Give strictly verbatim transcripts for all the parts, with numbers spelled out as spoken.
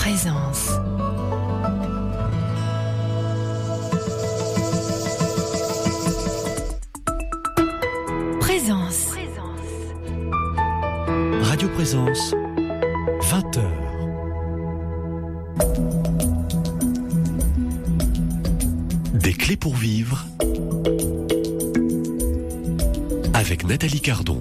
Présence. Présence. Radio Présence, vingt heures. Des clés pour vivre avec Nathalie Cardon.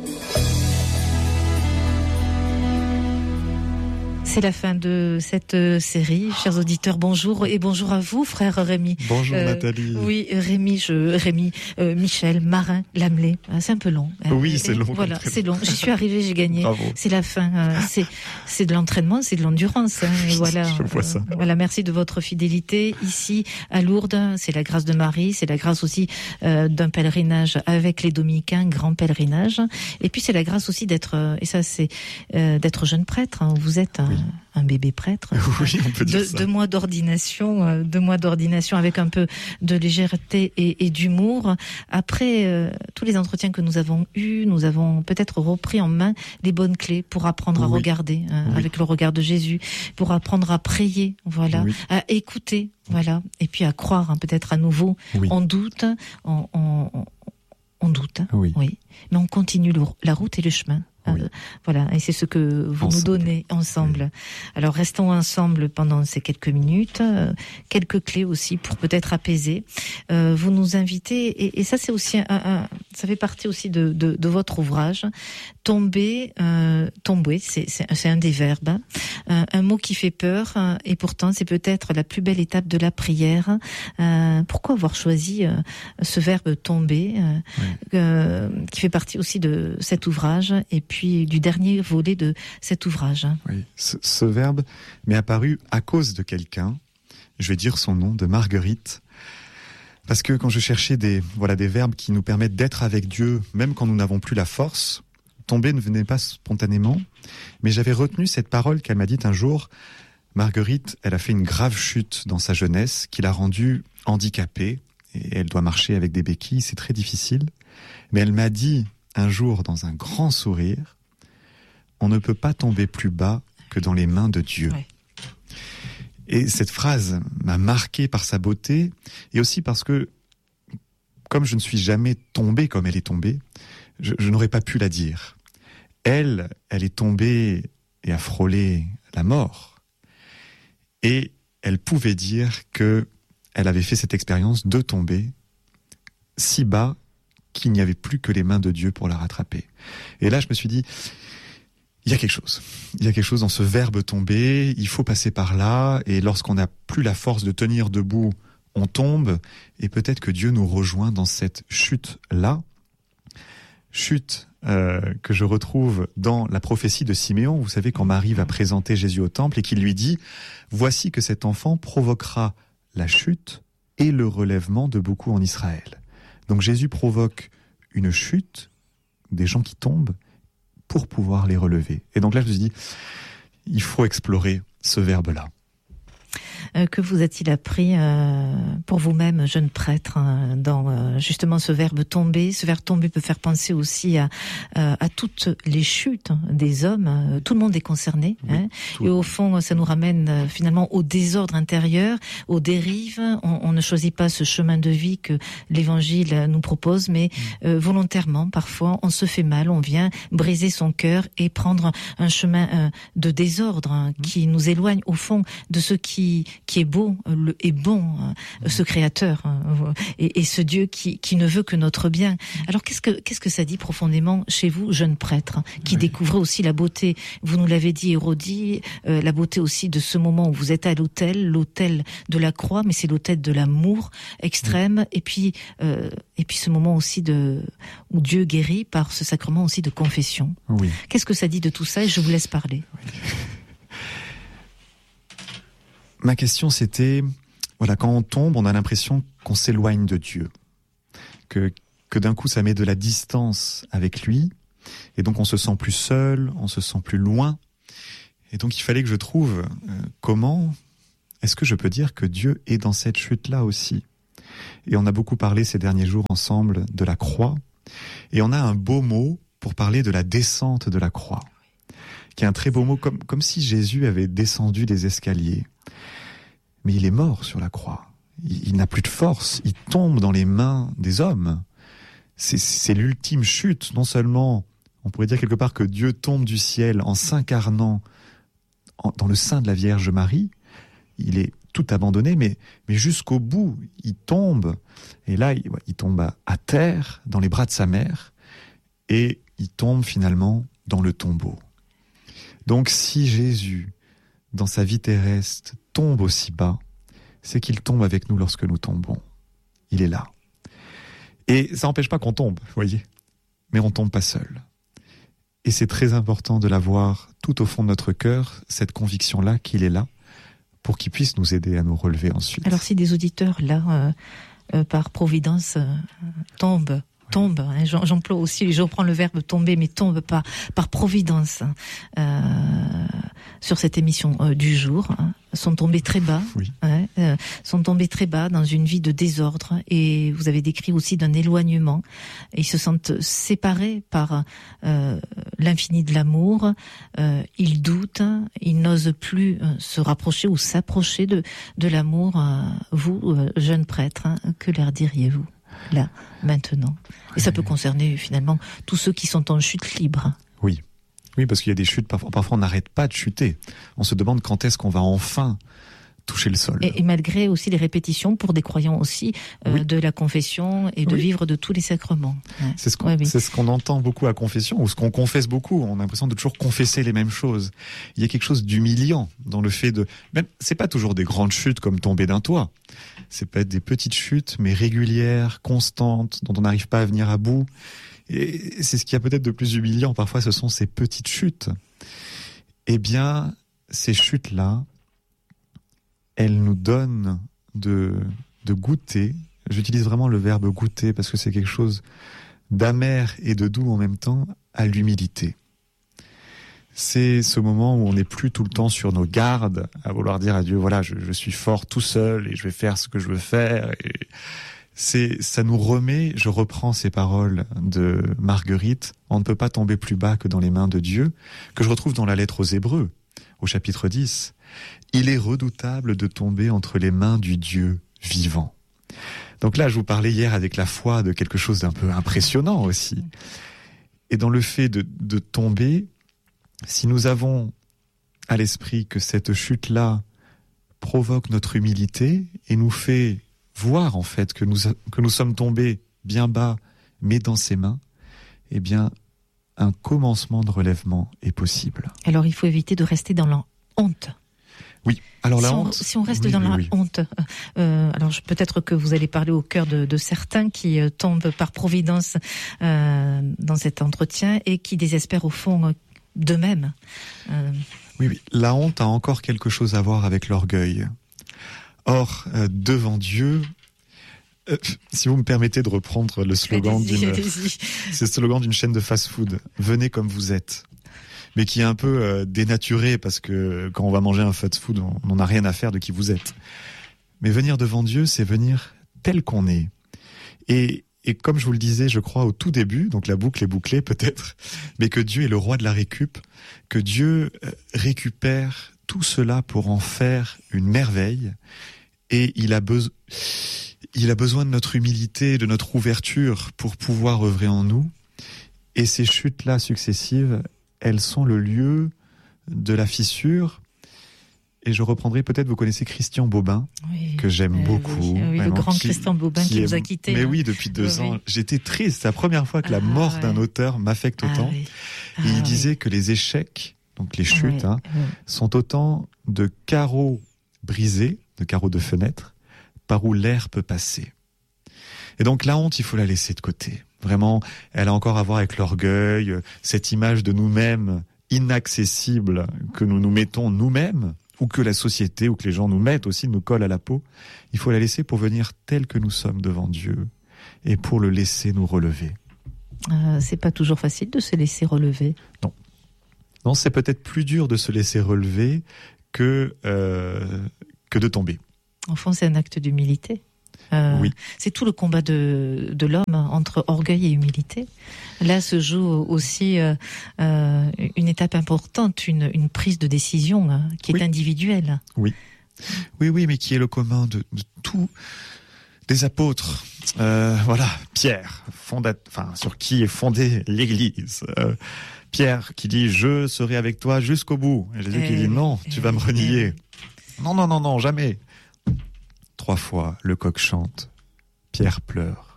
C'est la fin de cette série. Chers auditeurs, bonjour et bonjour à vous, frère Rémi. Bonjour euh, Nathalie. Oui, Rémi, je, Rémi, euh, Michel, Marin, Lamelais. Ah, c'est un peu long. Hein. Oui, c'est long. Voilà, c'est long. J'y suis arrivée, j'ai gagné. Bravo. C'est la fin. Euh, c'est, c'est de l'entraînement, c'est de l'endurance. Hein. Et voilà. Je vois ça. Euh, voilà, merci de votre fidélité ici à Lourdes. C'est la grâce de Marie, c'est la grâce aussi euh, d'un pèlerinage avec les Dominicains, grand pèlerinage. Et puis c'est la grâce aussi d'être, euh, et ça c'est euh, d'être jeune prêtre. Hein. Vous êtes un, oui. un bébé prêtre. Oui, on peut dire de, ça. Deux mois d'ordination, euh, deux mois d'ordination avec un peu de légèreté et, et d'humour. Après euh, tous les entretiens que nous avons eus, nous avons peut-être repris en main les bonnes clés pour apprendre oui. à regarder hein, oui. avec le regard de Jésus, pour apprendre à prier, voilà, oui. à écouter, voilà, et puis à croire hein, peut-être à nouveau. Oui. On doute, on, on, on doute, oui. oui, mais on continue le, la route et le chemin. Oui. Euh, voilà, et c'est ce que vous ensemble. nous donnez ensemble. Oui. Alors restons ensemble pendant ces quelques minutes, euh, quelques clés aussi pour peut-être apaiser. Euh, vous nous invitez, et, et ça c'est aussi un, un, ça fait partie aussi de, de, de votre ouvrage. Tomber, euh, tomber, c'est, c'est, c'est un des verbes, un, un mot qui fait peur, et pourtant c'est peut-être la plus belle étape de la prière. Euh, pourquoi avoir choisi euh, ce verbe tomber, euh, oui. euh, qui fait partie aussi de cet ouvrage, et puis puis du dernier volet de cet ouvrage. Oui, ce, ce verbe m'est apparu à cause de quelqu'un, je vais dire son nom, de Marguerite, parce que quand je cherchais des, voilà, des verbes qui nous permettent d'être avec Dieu, même quand nous n'avons plus la force, tomber ne venait pas spontanément, mais j'avais retenu cette parole qu'elle m'a dite un jour. Marguerite, elle a fait une grave chute dans sa jeunesse qui l'a rendue handicapée, et elle doit marcher avec des béquilles, c'est très difficile, mais elle m'a dit un jour, dans un grand sourire, on ne peut pas tomber plus bas que dans les mains de Dieu. Ouais. Et cette phrase m'a marqué par sa beauté, et aussi parce que, comme je ne suis jamais tombé comme elle est tombée, je, je n'aurais pas pu la dire. Elle, elle est tombée et a frôlé la mort. Et elle pouvait dire que elle avait fait cette expérience de tomber si bas qu'il n'y avait plus que les mains de Dieu pour la rattraper. Et là, je me suis dit, il y a quelque chose. Il y a quelque chose dans ce verbe tomber, il faut passer par là, et lorsqu'on n'a plus la force de tenir debout, on tombe, et peut-être que Dieu nous rejoint dans cette chute-là. Chute euh, que je retrouve dans la prophétie de Siméon. Vous savez, quand Marie va présenter Jésus au temple et qu'il lui dit « Voici que cet enfant provoquera la chute et le relèvement de beaucoup en Israël. » Donc Jésus provoque une chute, des gens qui tombent, pour pouvoir les relever. Et donc là, je me suis dit, il faut explorer ce verbe-là. Euh, que vous a-t-il appris euh, pour vous-même, jeune prêtre, hein, dans euh, justement ce verbe tomber? Ce verbe tomber peut faire penser aussi à, euh, à toutes les chutes des hommes. Euh, tout le monde est concerné. Oui, hein, et au fond, ça nous ramène euh, finalement au désordre intérieur, aux dérives. On, on ne choisit pas ce chemin de vie que l'Évangile nous propose, mais euh, volontairement, parfois, on se fait mal. On vient briser son cœur et prendre un chemin euh, de désordre hein, qui nous éloigne au fond de ce qui qui est beau le, et bon, euh, ce Créateur euh, et, et ce Dieu qui, qui ne veut que notre bien. Alors qu'est-ce que qu'est-ce que ça dit profondément chez vous, jeune prêtre, qui oui. découvrez aussi la beauté, vous nous l'avez dit, Hérodie, euh, la beauté aussi de ce moment où vous êtes à l'autel, l'autel de la croix, mais c'est l'autel de l'amour extrême, oui. et puis euh, et puis ce moment aussi de où Dieu guérit par ce sacrement aussi de confession. Oui. Qu'est-ce que ça dit de tout ça? Et je vous laisse parler. Oui. Ma question, c'était, voilà, quand on tombe, on a l'impression qu'on s'éloigne de Dieu, que que d'un coup, ça met de la distance avec lui, et donc on se sent plus seul, on se sent plus loin, et donc il fallait que je trouve euh, comment est-ce que je peux dire que Dieu est dans cette chute-là aussi. Et on a beaucoup parlé ces derniers jours ensemble de la croix, et on a un beau mot pour parler de la descente de la croix. qui est un très beau mot, comme, comme si Jésus avait descendu des escaliers. Mais il est mort sur la croix. Il, il n'a plus de force. Il tombe dans les mains des hommes. C'est, c'est l'ultime chute. Non seulement, on pourrait dire quelque part que Dieu tombe du ciel en s'incarnant en, dans le sein de la Vierge Marie. Il est tout abandonné, mais, mais jusqu'au bout, il tombe. Et là, il, il tombe à, à terre, dans les bras de sa mère. Et il tombe finalement dans le tombeau. Donc si Jésus, dans sa vie terrestre, tombe aussi bas, c'est qu'il tombe avec nous lorsque nous tombons. Il est là. Et ça n'empêche pas qu'on tombe, vous voyez. Mais on ne tombe pas seul. Et c'est très important de l'avoir tout au fond de notre cœur, cette conviction-là qu'il est là, pour qu'il puisse nous aider à nous relever ensuite. Alors si des auditeurs, là, euh, euh, par providence, euh, tombent, tombe, hein, j'emploie aussi, je reprends le verbe tomber, mais tombe par, par providence euh, sur cette émission euh, du jour, hein, sont tombés très bas, oui. hein, euh, sont tombés très bas dans une vie de désordre, et vous avez décrit aussi d'un éloignement, et ils se sentent séparés par euh, l'infini de l'amour, euh, ils doutent, ils n'osent plus euh, se rapprocher ou s'approcher de, de l'amour. Euh, vous, euh, jeunes prêtres, hein, que leur diriez-vous là, maintenant? Et ça peut concerner finalement tous ceux qui sont en chute libre. Oui, oui, parce qu'il y a des chutes, parfois, parfois on n'arrête pas de chuter. On se demande quand est-ce qu'on va enfin toucher le sol. Et, et malgré aussi les répétitions pour des croyants aussi euh, oui. de la confession et de oui. vivre de tous les sacrements. Ouais. C'est ce qu'on, ouais, oui. c'est ce qu'on entend beaucoup à confession, ou ce qu'on confesse beaucoup. On a l'impression de toujours confesser les mêmes choses. Il y a quelque chose d'humiliant dans le fait de... Même, c'est pas toujours des grandes chutes comme tomber d'un toit. C'est peut être des petites chutes, mais régulières, constantes, dont on n'arrive pas à venir à bout. Et c'est ce qu'il y a peut-être de plus humiliant. Parfois, ce sont ces petites chutes. Eh bien, ces chutes-là, elles nous donnent de, de goûter. J'utilise vraiment le verbe goûter parce que c'est quelque chose d'amer et de doux en même temps, à l'humilité. C'est ce moment où on n'est plus tout le temps sur nos gardes, à vouloir dire à Dieu, voilà, je, je suis fort tout seul et je vais faire ce que je veux faire. Et c'est, ça nous remet, je reprends ces paroles de Marguerite, on ne peut pas tomber plus bas que dans les mains de Dieu, que je retrouve dans la lettre aux Hébreux, au chapitre dix. Il est redoutable de tomber entre les mains du Dieu vivant. Donc là, je vous parlais hier avec la foi de quelque chose d'un peu impressionnant aussi. Et dans le fait de, de tomber, si nous avons à l'esprit que cette chute-là provoque notre humilité et nous fait voir en fait que nous, que nous sommes tombés bien bas, mais dans ses mains, eh bien, un commencement de relèvement est possible. Alors, il faut éviter de rester dans la honte. Oui, alors la si honte... On, si on reste oui, dans oui, la oui. honte, euh, alors je, peut-être que vous allez parler au cœur de, de certains qui euh, tombent par providence euh, dans cet entretien et qui désespèrent au fond euh, d'eux-mêmes. Euh... Oui, oui, la honte a encore quelque chose à voir avec l'orgueil. Or, euh, devant Dieu, euh, si vous me permettez de reprendre le slogan allez-y, d'une, allez-y. c'est le slogan d'une chaîne de fast-food, venez comme vous êtes, mais qui est un peu euh, dénaturé parce que quand on va manger un fast-food, on n'en a rien à faire de qui vous êtes. Mais venir devant Dieu, c'est venir tel qu'on est. Et, et comme je vous le disais, je crois au tout début, donc la boucle est bouclée peut-être, mais que Dieu est le roi de la récup, que Dieu euh, récupère tout cela pour en faire une merveille, et il a, beso- il a besoin de notre humilité, de notre ouverture pour pouvoir œuvrer en nous. Et ces chutes-là successives, elles sont le lieu de la fissure. Et je reprendrai peut-être, vous connaissez Christian Bobin, Oui, que j'aime euh, beaucoup. Oui, oui, le grand qui, Christian Bobin qui, qui nous a quittés. Mais hein. oui, depuis deux oui, ans. oui. J'étais triste. C'est la première fois que la Ah, mort ouais. d'un auteur m'affecte autant. Ah, oui. Ah, Et il oui. disait que les échecs, donc les chutes, Oui, hein, oui. sont autant de carreaux brisés, de carreaux de fenêtres, par où l'air peut passer. Et donc la honte, il faut la laisser de côté. Vraiment, elle a encore à voir avec l'orgueil, cette image de nous-mêmes inaccessible que nous nous mettons nous-mêmes, ou que la société, ou que les gens nous mettent aussi, nous collent à la peau. Il faut la laisser pour venir tel que nous sommes devant Dieu, et pour le laisser nous relever. Euh, c'est pas toujours facile de se laisser relever. Non. Non, c'est peut-être plus dur de se laisser relever que, euh, que de tomber. Enfin, c'est un acte d'humilité. Euh, oui. C'est tout le combat de, de l'homme entre orgueil et humilité. Là se joue aussi euh, euh, une étape importante, une, une prise de décision hein, qui est oui. individuelle. Oui, oui, oui, mais qui est le commun de, de tous des apôtres. Euh, voilà, Pierre, fondat, enfin, sur qui est fondée l'Église. Euh, Pierre qui dit « Je serai avec toi jusqu'au bout ». Et Jésus eh qui dit « Non, tu vas me renier. Eh ». Non, non, non, non, jamais. Trois fois, le coq chante, Pierre pleure.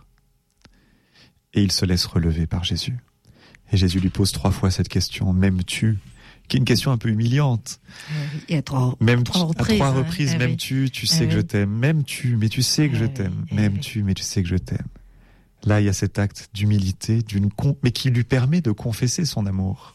Et il se laisse relever par Jésus. Et Jésus lui pose trois fois cette question « M'aimes-tu » qui est une question un peu humiliante. Et à trois, même trois reprises, à trois reprises hein, m'aimes-tu, oui. tu sais eh que oui. je t'aime. M'aimes-tu, mais tu sais que eh je t'aime. Eh m'aimes-tu, mais tu sais que je t'aime. Là, il y a cet acte d'humilité, d'une con... mais qui lui permet de confesser son amour.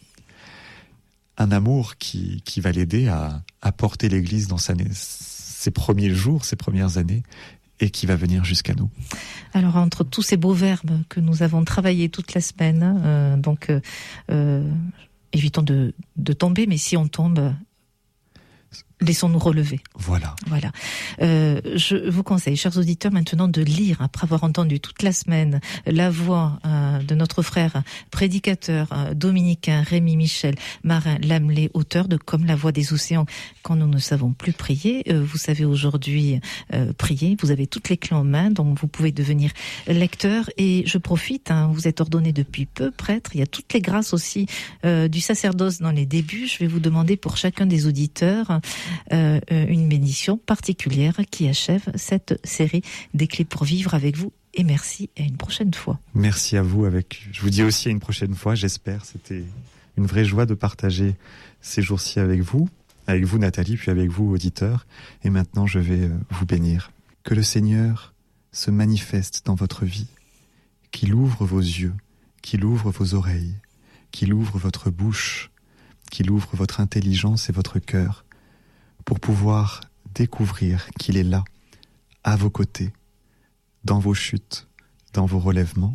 Un amour qui, qui va l'aider à, à porter l'Église dans sa, ses premiers jours, ses premières années, et qui va venir jusqu'à nous. Alors, entre tous ces beaux verbes que nous avons travaillés toute la semaine, euh, donc... Euh, euh, évitons de, de tomber, mais si on tombe, laissons-nous relever. Voilà. Voilà. Euh, je vous conseille, chers auditeurs, maintenant de lire, après avoir entendu toute la semaine la voix euh, de notre frère prédicateur euh, dominicain Rémi Michel Marin Lamelé, auteur de Comme la voix des océans, quand nous ne savons plus prier. Euh, vous savez aujourd'hui euh, prier, vous avez toutes les clés en main, donc vous pouvez devenir lecteur. Et je profite, hein, vous êtes ordonné depuis peu, prêtre, il y a toutes les grâces aussi euh, du sacerdoce dans les débuts. Je vais vous demander pour chacun des auditeurs Euh, une bénédiction particulière qui achève cette série des clés pour vivre avec vous. Et merci et à une prochaine fois. Merci à vous. Avec, je vous dis aussi à une prochaine fois, j'espère. C'était une vraie joie de partager ces jours-ci avec vous, avec vous Nathalie, puis avec vous auditeurs. Et maintenant, je vais vous bénir. Que le Seigneur se manifeste dans votre vie, qu'il ouvre vos yeux, qu'il ouvre vos oreilles, qu'il ouvre votre bouche, qu'il ouvre votre intelligence et votre cœur, pour pouvoir découvrir qu'il est là, à vos côtés, dans vos chutes, dans vos relèvements,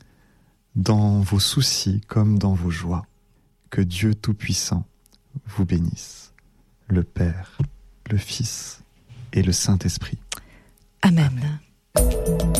dans vos soucis comme dans vos joies. Que Dieu Tout-Puissant vous bénisse, le Père, le Fils et le Saint-Esprit. Amen. Amen.